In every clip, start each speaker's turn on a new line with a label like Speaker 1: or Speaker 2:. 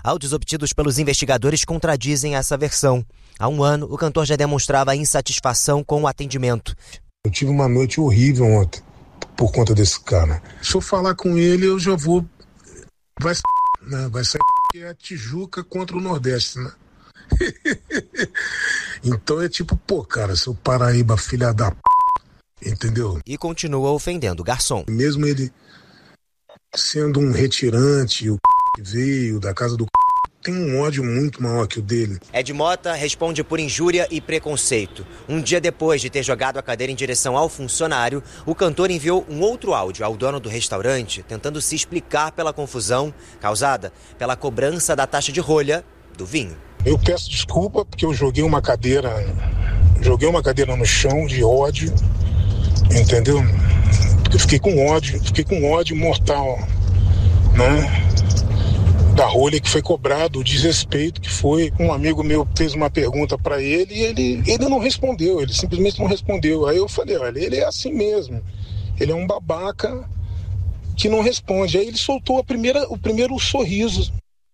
Speaker 1: Áudios obtidos pelos investigadores contradizem essa versão. Há um ano, o cantor já demonstrava insatisfação com o atendimento.
Speaker 2: Eu tive uma noite horrível ontem por conta desse cara. Se eu falar com ele, eu já vou... Vai sair que é a Tijuca contra o Nordeste, né? Então é tipo, cara, seu Paraíba, filha da p... Entendeu?
Speaker 1: E continua ofendendo o garçom.
Speaker 2: Mesmo ele sendo um retirante, o que veio da casa do tem um ódio muito maior que o dele.
Speaker 1: Ed Mota responde por injúria e preconceito. Um dia depois de ter jogado a cadeira em direção ao funcionário, o cantor enviou um outro áudio ao dono do restaurante, tentando se explicar pela confusão causada pela cobrança da taxa de rolha do vinho.
Speaker 2: Eu peço desculpa porque eu joguei uma cadeira no chão de ódio, entendeu? Porque eu fiquei com ódio mortal, né? Da rolha que foi cobrado, o desrespeito que foi. Um amigo meu fez uma pergunta para ele e ele não respondeu, ele simplesmente não respondeu. Aí eu falei, olha, ele é assim mesmo, ele é um babaca que não responde. Aí ele soltou o primeiro sorriso.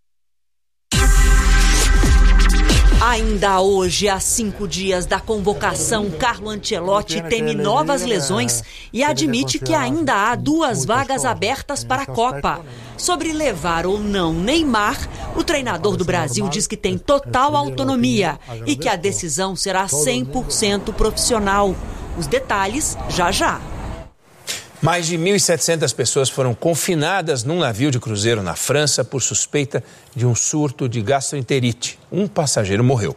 Speaker 3: Ainda hoje, há 5 dias da convocação, Carlo Ancelotti teme novas lesões e admite que ainda há 2 vagas abertas para a Copa. Sobre levar ou não Neymar, o treinador do Brasil diz que tem total autonomia e que a decisão será 100% profissional. Os detalhes já.
Speaker 4: Mais de 1.700 pessoas foram confinadas num navio de cruzeiro na França por suspeita de um surto de gastroenterite. Um passageiro morreu.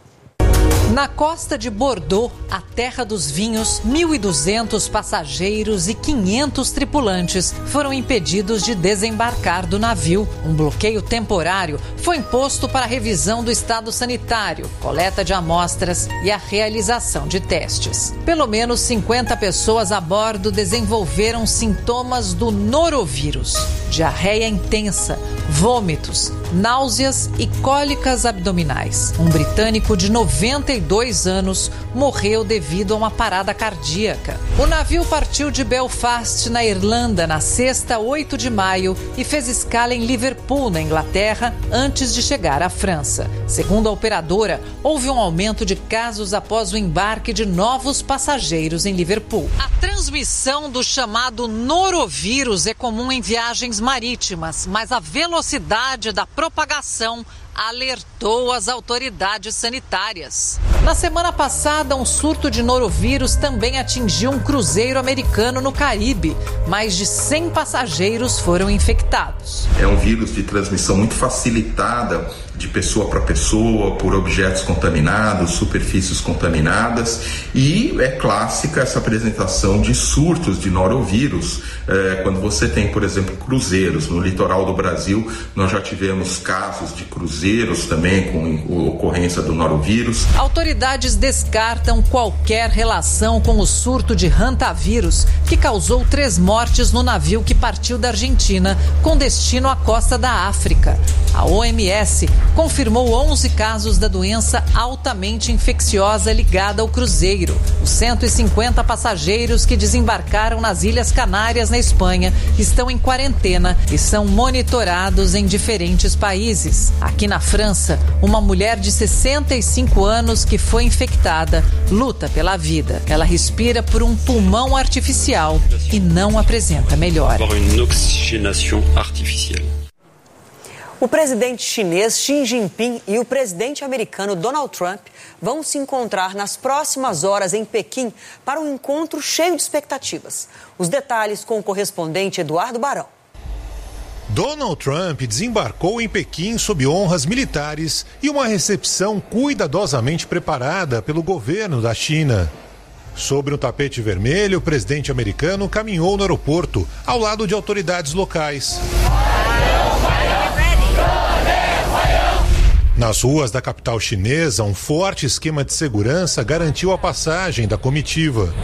Speaker 5: Na costa de Bordeaux, a terra dos vinhos, 1.200 passageiros e 500 tripulantes foram impedidos de desembarcar do navio. Um bloqueio temporário foi imposto para a revisão do estado sanitário, coleta de amostras e a realização de testes. Pelo menos 50 pessoas a bordo desenvolveram sintomas do norovírus: diarreia intensa, vômitos, náuseas e cólicas abdominais. Um britânico de 92 anos morreu devido a uma parada cardíaca. O navio partiu de Belfast, na Irlanda, na sexta, 8 de maio, e fez escala em Liverpool, na Inglaterra, antes de chegar à França. Segundo a operadora, houve um aumento de casos após o embarque de novos passageiros em Liverpool. A transmissão do chamado norovírus é comum em viagens marítimas, mas a velocidade da propagação alertou as autoridades sanitárias. Na semana passada, um surto de norovírus também atingiu um cruzeiro americano no Caribe. Mais de 100 passageiros foram infectados.
Speaker 6: É um vírus de transmissão muito facilitada de pessoa para pessoa, por objetos contaminados, superfícies contaminadas, e é clássica essa apresentação de surtos de norovírus. Quando você tem, por exemplo, cruzeiros no litoral do Brasil, nós já tivemos casos de cruzeiros também com ocorrência do norovírus.
Speaker 5: Autoridades descartam qualquer relação com o surto de hantavírus, que causou 3 mortes no navio que partiu da Argentina com destino à costa da África. A OMS confirmou 11 casos da doença altamente infecciosa ligada ao cruzeiro. Os 150 passageiros que desembarcaram nas Ilhas Canárias, na Espanha, estão em quarentena e são monitorados em diferentes países. Aqui na França, uma mulher de 65 anos que foi infectada luta pela vida. Ela respira por um pulmão artificial e não apresenta melhora.
Speaker 3: O presidente chinês Xi Jinping e o presidente americano Donald Trump vão se encontrar nas próximas horas em Pequim para um encontro cheio de expectativas. Os detalhes com o correspondente Eduardo Barão.
Speaker 7: Donald Trump desembarcou em Pequim sob honras militares e uma recepção cuidadosamente preparada pelo governo da China. Sobre um tapete vermelho, o presidente americano caminhou no aeroporto, ao lado de autoridades locais. Nas ruas da capital chinesa, um forte esquema de segurança garantiu a passagem da comitiva.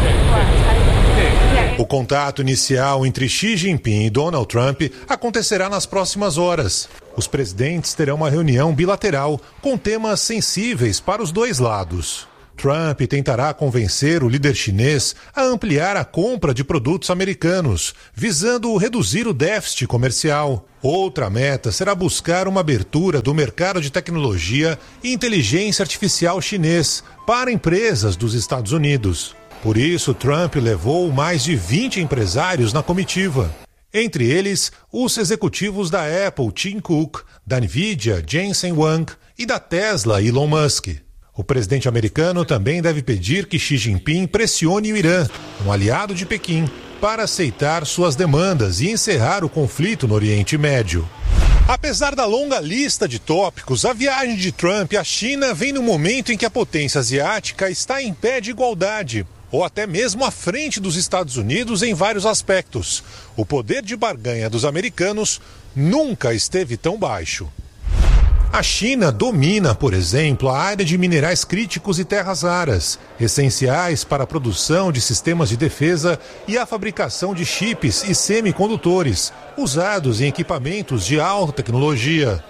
Speaker 7: O contato inicial entre Xi Jinping e Donald Trump acontecerá nas próximas horas. Os presidentes terão uma reunião bilateral com temas sensíveis para os dois lados. Trump tentará convencer o líder chinês a ampliar a compra de produtos americanos, visando reduzir o déficit comercial. Outra meta será buscar uma abertura do mercado de tecnologia e inteligência artificial chinês para empresas dos Estados Unidos. Por isso, Trump levou mais de 20 empresários na comitiva. Entre eles, os executivos da Apple, Tim Cook, da Nvidia, Jensen Huang, e da Tesla, Elon Musk. O presidente americano também deve pedir que Xi Jinping pressione o Irã, um aliado de Pequim, para aceitar suas demandas e encerrar o conflito no Oriente Médio. Apesar da longa lista de tópicos, a viagem de Trump à China vem no momento em que a potência asiática está em pé de igualdade, ou até mesmo à frente dos Estados Unidos em vários aspectos. O poder de barganha dos americanos nunca esteve tão baixo. A China domina, por exemplo, a área de minerais críticos e terras raras, essenciais para a produção de sistemas de defesa e a fabricação de chips e semicondutores, usados em equipamentos de alta tecnologia.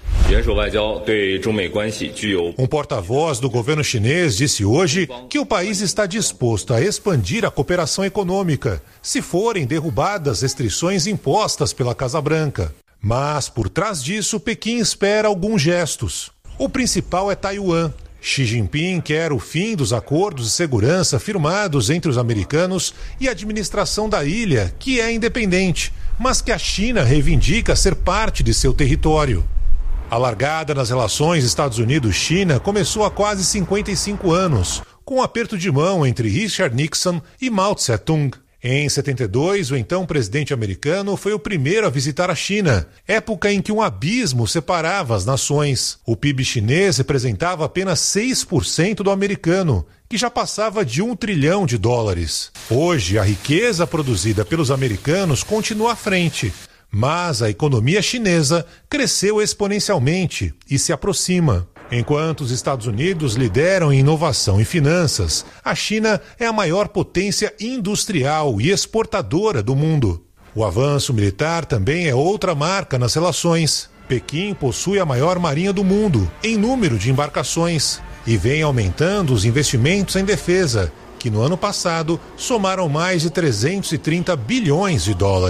Speaker 7: Um porta-voz do governo chinês disse hoje que o país está disposto a expandir a cooperação econômica, se forem derrubadas restrições impostas pela Casa Branca. Mas, por trás disso, Pequim espera alguns gestos. O principal é Taiwan. Xi Jinping quer o fim dos acordos de segurança firmados entre os americanos e a administração da ilha, que é independente, mas que a China reivindica ser parte de seu território. A largada nas relações Estados Unidos-China começou há quase 55 anos, com um aperto de mão entre Richard Nixon e Mao Tse-tung. Em 72, o então presidente americano foi o primeiro a visitar a China, época em que um abismo separava as nações. O PIB chinês representava apenas 6% do americano, que já passava de $1 trilhão. Hoje, a riqueza produzida pelos americanos continua à frente, mas a economia chinesa cresceu exponencialmente e se aproxima. Enquanto os Estados Unidos lideram em inovação e finanças, a China é a maior potência industrial e exportadora do mundo. O avanço militar também é outra marca nas relações. Pequim possui a maior marinha do mundo em número de embarcações e vem aumentando os investimentos em defesa, que no ano passado somaram mais de $330 bilhões.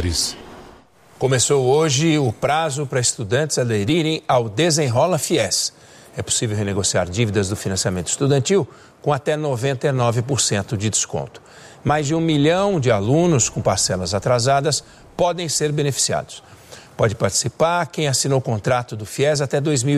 Speaker 4: Começou hoje o prazo para estudantes aderirem ao Desenrola Fies. É possível renegociar dívidas do financiamento estudantil com até 99% de desconto. Mais de 1 milhão de alunos com parcelas atrasadas podem ser beneficiados. Pode participar quem assinou o contrato do FIES até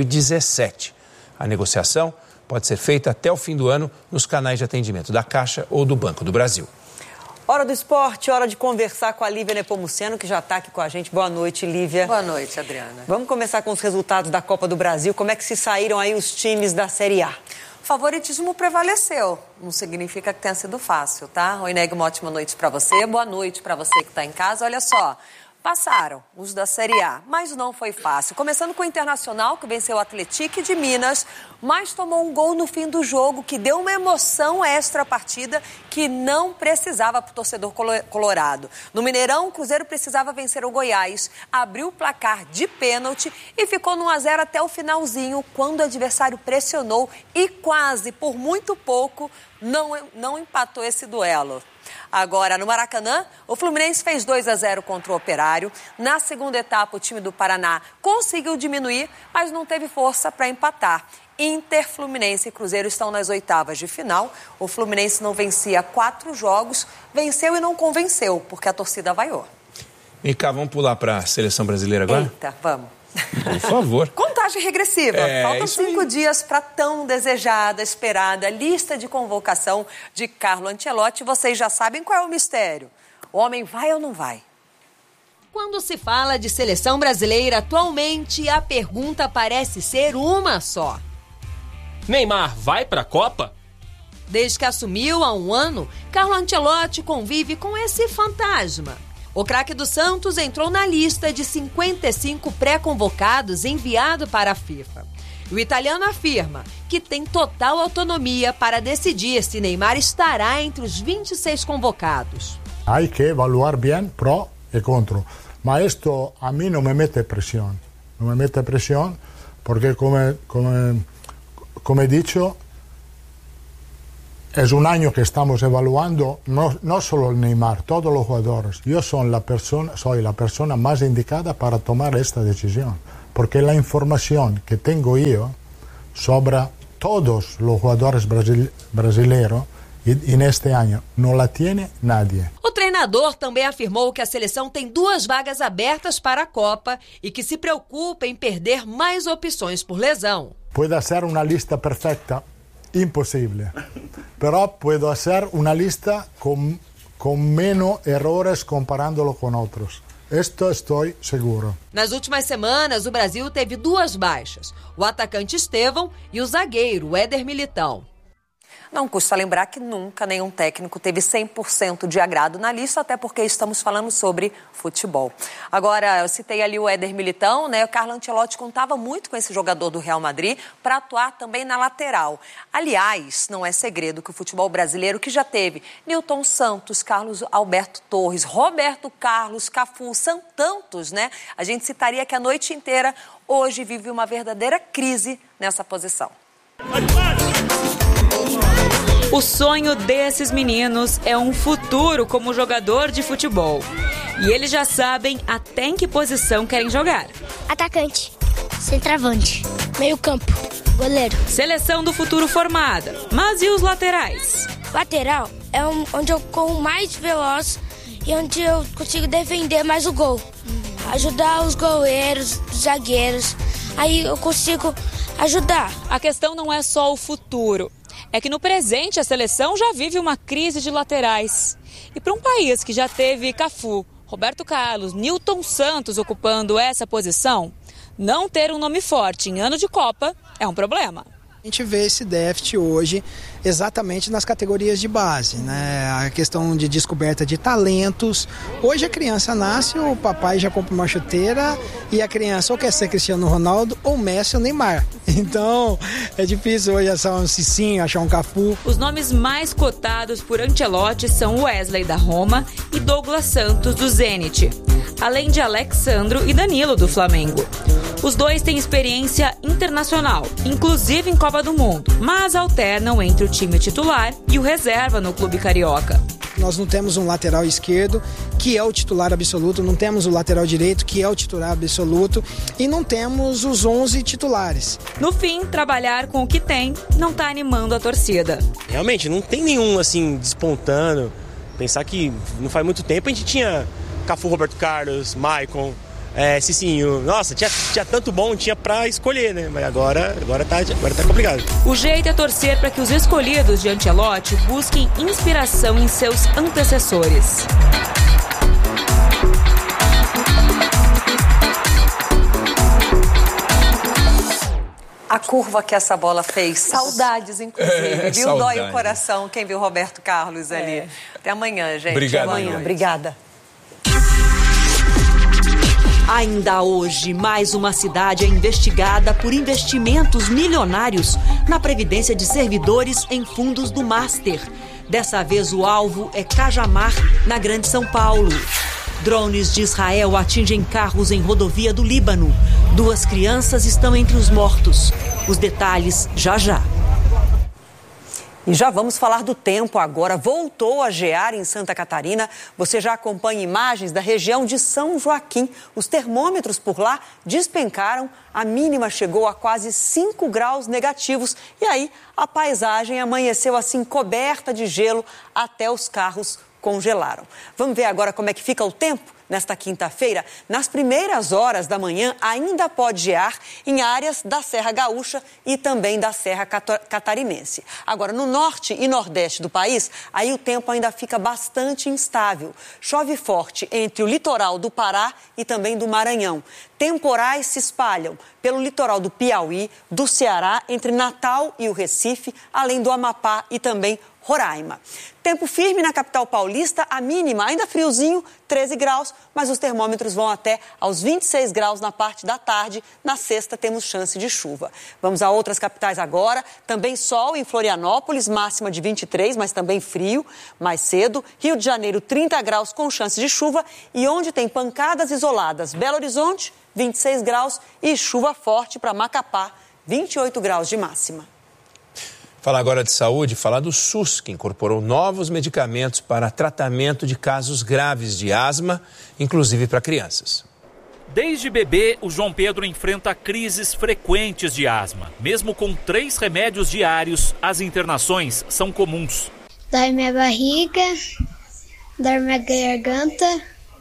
Speaker 4: 2017. A negociação pode ser feita até o fim do ano nos canais de atendimento da Caixa ou do Banco do Brasil.
Speaker 8: Hora do esporte, hora de conversar com a Lívia Nepomuceno, que já está aqui com a gente. Boa noite, Lívia.
Speaker 9: Boa noite, Adriana.
Speaker 8: Vamos começar com os resultados da Copa do Brasil. Como é que se saíram aí os times da Série A?
Speaker 9: O favoritismo prevaleceu. Não significa que tenha sido fácil, tá? Roineg, uma ótima noite para você. Boa noite para você que está em casa. Olha só. Passaram os da Série A, mas não foi fácil. Começando com o Internacional, que venceu o Atlético de Minas, mas tomou um gol no fim do jogo, que deu uma emoção extra à partida que não precisava para o torcedor colorado. No Mineirão, o Cruzeiro precisava vencer o Goiás, abriu o placar de pênalti e ficou no 1-0 até o finalzinho, quando o adversário pressionou e quase, por muito pouco, não empatou esse duelo. Agora, no Maracanã, o Fluminense fez 2-0 contra o Operário. Na segunda etapa, o time do Paraná conseguiu diminuir, mas não teve força para empatar. Inter, Fluminense e Cruzeiro estão nas oitavas de final. O Fluminense não vencia 4 jogos, venceu e não convenceu, porque a torcida vaiou.
Speaker 4: Vem cá, vamos pular para a seleção brasileira agora?
Speaker 9: Eita, vamos.
Speaker 4: Por favor.
Speaker 9: Contagem regressiva. Faltam 5 dias para tão desejada, esperada lista de convocação de Carlo Ancelotti. Vocês já sabem qual é o mistério. O homem vai ou não vai?
Speaker 3: Quando se fala de seleção brasileira atualmente, a pergunta parece ser uma só.
Speaker 10: Neymar vai para a Copa?
Speaker 3: Desde que assumiu há um ano, Carlo Ancelotti convive com esse fantasma. O craque do Santos entrou na lista de 55 pré-convocados enviado para a FIFA. O italiano afirma que tem total autonomia para decidir se Neymar estará entre os 26 convocados.
Speaker 11: Hay que evaluar bien pro e contro, mas esto a mí no me mete presión. No me mete presión porque como he dicho, Es un año que estamos evaluando no solo el Neymar, todos los jugadores. Yo soy la persona más indicada para tomar esta decisión, porque la información que tengo yo sobre todos los jugadores brasileños en este año no la tiene nadie.
Speaker 3: O treinador também afirmou que a seleção tem 2 vagas abertas para a Copa e que se preocupa em perder mais opções por lesão.
Speaker 11: Puedo hacer una lista perfecta. Imposible, pero puedo hacer una lista con menos errores comparándolo con otros. Esto estoy seguro.
Speaker 3: Nas últimas semanas, o Brasil teve 2 baixas, o atacante Estevão e o zagueiro Éder Militão.
Speaker 9: Não custa lembrar que nunca nenhum técnico teve 100% de agrado na lista, até porque estamos falando sobre futebol. Agora, eu citei ali o Éder Militão, né? O Carlo Ancelotti contava muito com esse jogador do Real Madrid para atuar também na lateral. Aliás, não é segredo que o futebol brasileiro, que já teve Nilton Santos, Carlos Alberto Torres, Roberto Carlos, Cafu, são tantos, né? A gente citaria que a noite inteira hoje vive uma verdadeira crise nessa posição.
Speaker 3: O sonho desses meninos é um futuro como jogador de futebol. E eles já sabem até em que posição querem jogar.
Speaker 12: Atacante, centroavante, meio-campo, goleiro.
Speaker 3: Seleção do futuro formada. Mas e os laterais?
Speaker 12: Lateral é onde eu corro mais veloz e onde eu consigo defender mais o gol. Ajudar os goleiros, os zagueiros. Aí eu consigo ajudar.
Speaker 3: A questão não é só o futuro. É que no presente a seleção já vive uma crise de laterais. E para um país que já teve Cafu, Roberto Carlos, Nilton Santos ocupando essa posição, não ter um nome forte em ano de Copa é um problema.
Speaker 13: A gente vê esse déficit hoje exatamente nas categorias de base, né? A questão de descoberta de talentos. Hoje a criança nasce, o papai já compra uma chuteira e a criança ou quer ser Cristiano Ronaldo ou Messi ou Neymar. Então é difícil hoje achar um Cicinho, achar um Cafu.
Speaker 3: Os nomes mais cotados por Ancelotti são Wesley da Roma e Douglas Santos do Zenit, além de Alexandro e Danilo do Flamengo. Os dois têm experiência internacional, inclusive em Copa do Mundo, mas alternam entre o time titular e o reserva no clube carioca.
Speaker 13: Nós não temos um lateral esquerdo, que é o titular absoluto, não temos o lateral direito, que é o titular absoluto, e não temos os 11 titulares.
Speaker 3: No fim, trabalhar com o que tem não está animando a torcida.
Speaker 14: Realmente, não tem nenhum assim despontando. Pensar que não faz muito tempo a gente tinha Cafu, Roberto Carlos, Maicon, Cicinho. Nossa, tinha tanto bom, tinha pra escolher, né? Mas agora tá complicado.
Speaker 3: O jeito é torcer para que os escolhidos de Ancelotti busquem inspiração em seus antecessores.
Speaker 9: A curva que essa bola fez, saudades inclusive, viu?
Speaker 4: Saudade.
Speaker 9: Dói o coração quem viu Roberto Carlos ali. Até amanhã, gente.
Speaker 4: Obrigado.
Speaker 9: Amanhã.
Speaker 8: Obrigada.
Speaker 3: Ainda hoje, mais uma cidade é investigada por investimentos milionários na previdência de servidores em fundos do Master. Dessa vez o alvo é Cajamar, na Grande São Paulo. Drones de Israel atingem carros em rodovia do Líbano. 2 crianças estão entre os mortos. Os detalhes já já.
Speaker 8: E já vamos falar do tempo agora. Voltou a gear em Santa Catarina. Você já acompanha imagens da região de São Joaquim. Os termômetros por lá despencaram. A mínima chegou a quase 5 graus negativos. E aí, a paisagem amanheceu assim coberta de gelo até os carros congelaram. Vamos ver agora como é que fica o tempo? Nesta quinta-feira, nas primeiras horas da manhã, ainda pode gear em áreas da Serra Gaúcha e também da Serra Catarinense. Agora, no norte e nordeste do país, aí o tempo ainda fica bastante instável. Chove forte entre o litoral do Pará e também do Maranhão. Temporais se espalham pelo litoral do Piauí, do Ceará, entre Natal e o Recife, além do Amapá e também Roraima. Tempo firme na capital paulista, a mínima ainda friozinho, 13 graus, mas os termômetros vão até aos 26 graus na parte da tarde. Na sexta temos chance de chuva. Vamos a outras capitais agora. Também sol em Florianópolis, máxima de 23, mas também frio, mais cedo. Rio de Janeiro, 30 graus com chance de chuva. E onde tem pancadas isoladas, Belo Horizonte, 26 graus e chuva forte para Macapá, 28 graus de máxima.
Speaker 4: Falar agora de saúde, falar do SUS, que incorporou novos medicamentos para tratamento de casos graves de asma, inclusive para crianças.
Speaker 15: Desde bebê, o João Pedro enfrenta crises frequentes de asma. Mesmo com 3 remédios diários, as internações são comuns.
Speaker 12: Dói minha barriga, dói minha garganta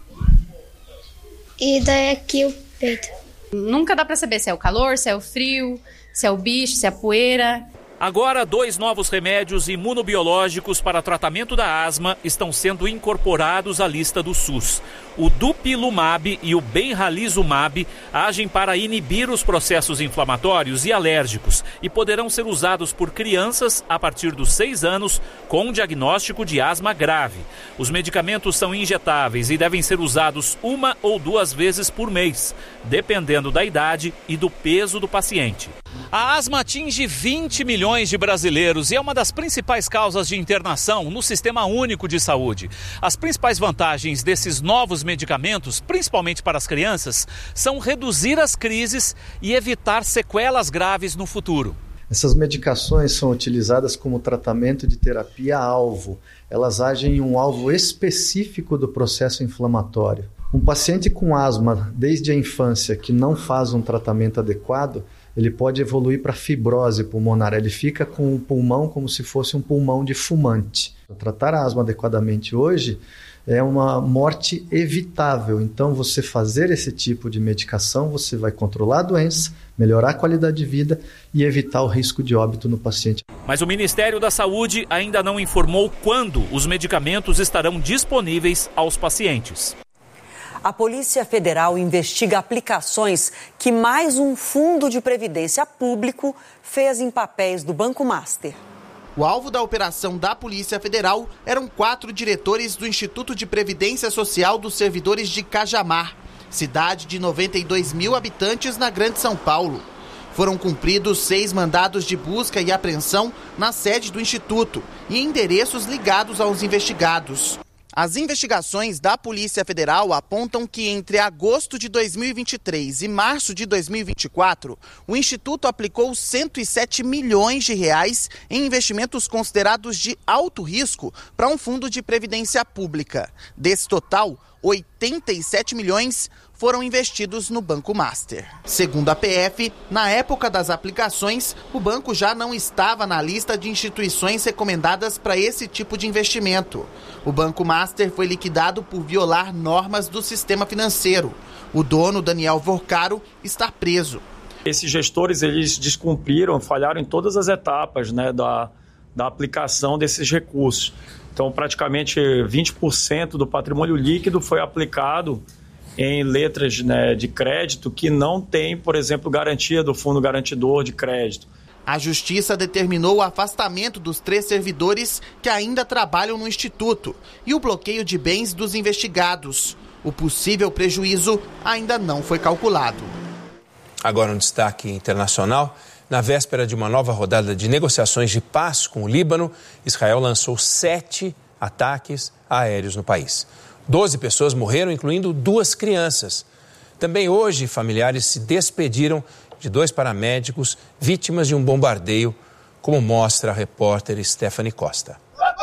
Speaker 12: e dói aqui o peito.
Speaker 16: Nunca dá para saber se é o calor, se é o frio, se é o bicho, se é a poeira.
Speaker 15: Agora, 2 novos remédios imunobiológicos para tratamento da asma estão sendo incorporados à lista do SUS. O Dupilumab e o Benralizumab agem para inibir os processos inflamatórios e alérgicos e poderão ser usados por crianças a partir dos 6 anos com diagnóstico de asma grave. Os medicamentos são injetáveis e devem ser usados 1 ou 2 vezes por mês, dependendo da idade e do peso do paciente. A asma atinge 20 milhões de brasileiros e é uma das principais causas de internação no Sistema Único de Saúde. As principais vantagens desses novos medicamentos, principalmente para as crianças, são reduzir as crises e evitar sequelas graves no futuro.
Speaker 17: Essas medicações são utilizadas como tratamento de terapia-alvo. Elas agem em um alvo específico do processo inflamatório. Um paciente com asma desde a infância que não faz um tratamento adequado, ele pode evoluir para fibrose pulmonar. Ele fica com o pulmão como se fosse um pulmão de fumante. Tratar a asma adequadamente hoje é uma morte evitável. Então, você fazer esse tipo de medicação, você vai controlar a doença, melhorar a qualidade de vida e evitar o risco de óbito no paciente.
Speaker 15: Mas o Ministério da Saúde ainda não informou quando os medicamentos estarão disponíveis aos pacientes.
Speaker 8: A Polícia Federal investiga aplicações que mais um fundo de previdência público fez em papéis do Banco Master.
Speaker 18: O alvo da operação da Polícia Federal eram 4 diretores do Instituto de Previdência Social dos Servidores de Cajamar, cidade de 92 mil habitantes na Grande São Paulo. Foram cumpridos 6 mandados de busca e apreensão na sede do Instituto e em endereços ligados aos investigados. As investigações da Polícia Federal apontam que entre agosto de 2023 e março de 2024, o Instituto aplicou 107 milhões de reais em investimentos considerados de alto risco para um fundo de previdência pública. Desse total, 87 milhões foram investidos no Banco Master. Segundo a PF, na época das aplicações, o banco já não estava na lista de instituições recomendadas para esse tipo de investimento. O Banco Master foi liquidado por violar normas do sistema financeiro. O dono, Daniel Vorcaro, está preso.
Speaker 19: Esses gestores, eles descumpriram, falharam em todas as etapas, da aplicação desses recursos. Então, praticamente 20% do patrimônio líquido foi aplicado em letras de crédito que não tem, por exemplo, garantia do fundo garantidor de crédito.
Speaker 18: A Justiça determinou o afastamento dos 3 servidores que ainda trabalham no Instituto e o bloqueio de bens dos investigados. O possível prejuízo ainda não foi calculado.
Speaker 4: Agora um destaque internacional. Na véspera de uma nova rodada de negociações de paz com o Líbano, Israel lançou 7 ataques aéreos no país. 12 pessoas morreram, incluindo 2 crianças. Também hoje, familiares se despediram de 2 paramédicos vítimas de um bombardeio, como mostra a repórter Stephanie Costa.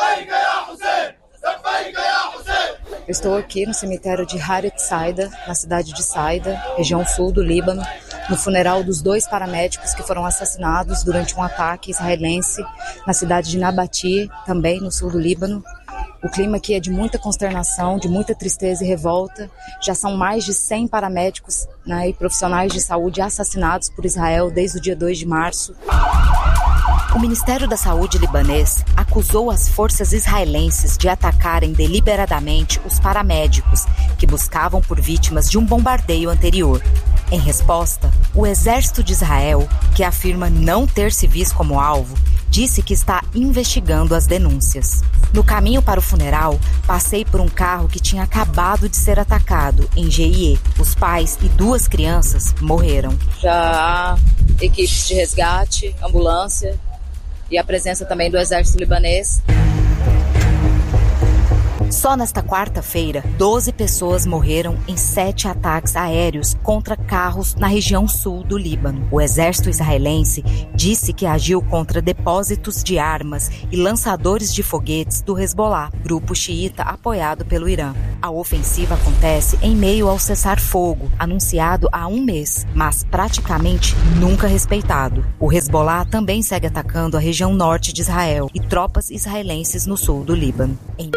Speaker 20: Eu estou aqui no cemitério de Haret Saida, na cidade de Saida, região sul do Líbano, no funeral dos 2 paramédicos que foram assassinados durante um ataque israelense na cidade de Nabati, também no sul do Líbano. O clima aqui é de muita consternação, de muita tristeza e revolta. Já são mais de 100 paramédicos e profissionais de saúde assassinados por Israel desde o dia 2 de março.
Speaker 21: O Ministério da Saúde libanês acusou as forças israelenses de atacarem deliberadamente os paramédicos que buscavam por vítimas de um bombardeio anterior. Em resposta, o exército de Israel, que afirma não ter civis como alvo, disse que está investigando as denúncias. No caminho para o funeral, passei por um carro que tinha acabado de ser atacado em GIE. Os pais e 2 crianças morreram.
Speaker 20: Já há equipes de resgate, ambulância e a presença também do exército libanês.
Speaker 21: Só nesta quarta-feira, 12 pessoas morreram em 7 ataques aéreos contra carros na região sul do Líbano. O exército israelense disse que agiu contra depósitos de armas e lançadores de foguetes do Hezbollah, grupo xiita apoiado pelo Irã. A ofensiva acontece em meio ao cessar-fogo, anunciado há um mês, mas praticamente nunca respeitado. O Hezbollah também segue atacando a região norte de Israel e tropas israelenses no sul do Líbano.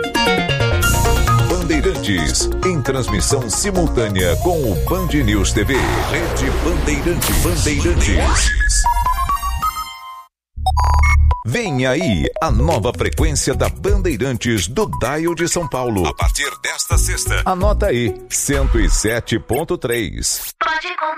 Speaker 1: Bandeirantes, em transmissão simultânea com o Band News TV. Rede Bandeirantes. Vem aí a nova frequência da Bandeirantes do Dial de São Paulo. A partir desta sexta. Anota aí, 107.3.